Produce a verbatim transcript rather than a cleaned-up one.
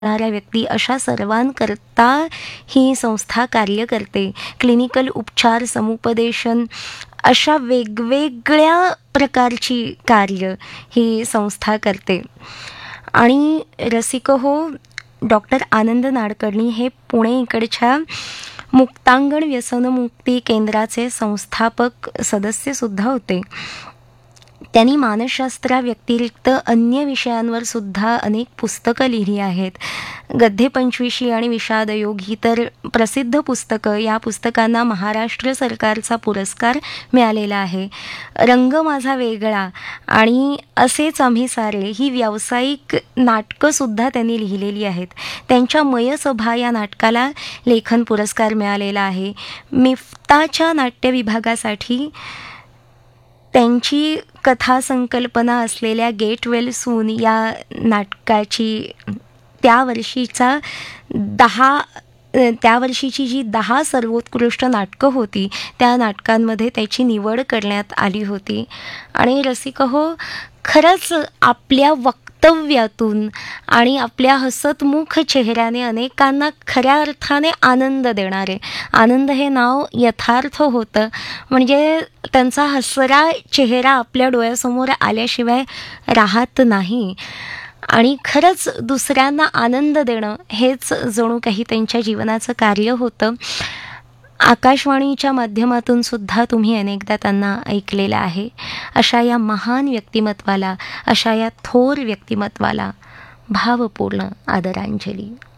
करणाऱ्या व्यक्ती अशा सर्वांकरता ही संस्था कार्य करते. क्लिनिकल उपचार, समुपदेशन अशा वेगवेगळ्या प्रकारची कार्य ही संस्था करते. आणि रसिको, डॉक्टर आनंद नाडकर्णी हे पुणे इकडच्या मुक्तांगण व्यसनमुक्ती केंद्राचे संस्थापक सदस्यसुद्धा होते. त्यांनी मानसशास्त्राव्यतिरिक्त अन्य विषयांवर सुद्धा अनेक पुस्तकं लिहिली आहेत. गद्धे पंचविशी आणि विषादयोग ही तर प्रसिद्ध पुस्तकं. या पुस्तकांना महाराष्ट्र सरकारचा पुरस्कार मिळालेला आहे. रंग माझा वेगळा आणि असेच आम्ही सारे ही व्यावसायिक नाटकंसुद्धा त्यांनी लिहिलेली आहेत. त्यांच्या मयसभा या नाटकाला लेखन पुरस्कार मिळालेला आहे. मिफ्ताच्या नाट्य विभागासाठी त्यांची कथासंकल्पना असलेल्या गेट वेल सून या नाटकाची त्या वर्षीचा दहा त्या वर्षीची जी दहा सर्वोत्कृष्ट नाटकं होती त्या नाटकांमध्ये त्याची निवड करण्यात आली होती. आणि रसिको, खरंच आपल्या वक्तव्यातून आणि आपल्या हसतमुख चेहऱ्याने अनेकांना खऱ्या अर्थाने आनंद देणारे, आनंद हे नाव यथार्थ होतं. म्हणजे त्यांचा हसरा चेहरा आपल्या डोळ्यासमोर आल्याशिवाय राहत नाही. आणि खरंच दुसऱ्यांना आनंद देणं हेच जणू काही त्यांच्या जीवनाचं कार्य होतं. आकाशवाणीच्या माध्यमातून सुद्धा तुम्ही अनेकदा त्यांना ऐकलेलं आहे. अशा या महान व्यक्तिमत्वाला, अशा या थोर व्यक्तिमत्वाला भावपूर्ण आदरांजली.